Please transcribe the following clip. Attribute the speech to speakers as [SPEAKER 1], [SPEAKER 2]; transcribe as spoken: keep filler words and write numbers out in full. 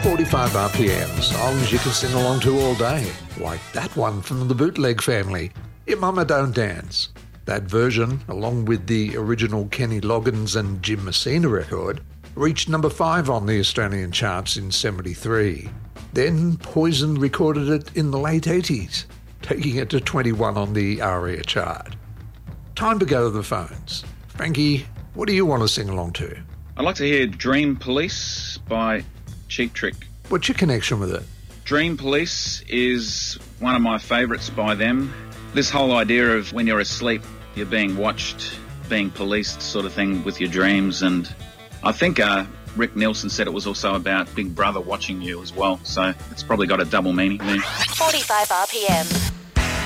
[SPEAKER 1] forty-five R P M, songs you can sing along to all day, like that one from the Bootleg Family, Your Mama Don't Dance. That version, along with the original Kenny Loggins and Jim Messina record, reached number five on the Australian charts in seventy-three. Then Poison recorded it in the late eighties, taking it to twenty-one on the ARIA chart. Time to go to the phones. Frankie, what do you want to sing along to?
[SPEAKER 2] I'd like to hear Dream Police by Cheap Trick.
[SPEAKER 1] What's your connection with it?
[SPEAKER 2] Dream Police is one of my favourites by them. This whole idea of when you're asleep, you're being watched, being policed sort of thing with your dreams. And I think uh, Rick Nielsen said it was also about Big Brother watching you as well. So it's probably got a double meaning there.
[SPEAKER 3] forty-five R P M.